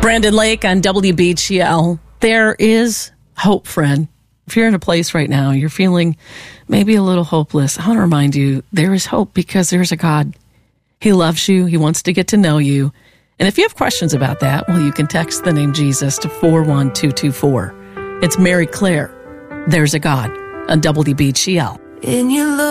Brandon Lake on WBGL. There is hope, friend. If you're in a place right now, you're feeling maybe a little hopeless, I want to remind you, there is hope because there's a God. He loves you. He wants to get to know you. And if you have questions about that, well, you can text the name Jesus to 41224. It's Mary Claire. There's a God on WBGL. In your